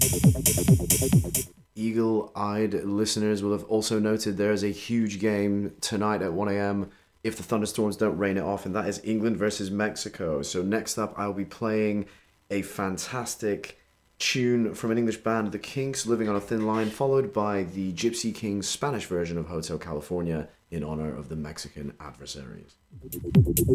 Eagle-eyed listeners will have also noted there is a huge game tonight at 1 a.m. if the thunderstorms don't rain it off, and that is England versus Mexico. So next up, I'll be playing a fantastic tune from an English band, The Kinks, Living on a Thin Line, followed by the Gypsy Kings Spanish version of Hotel California in honor of the Mexican adversaries.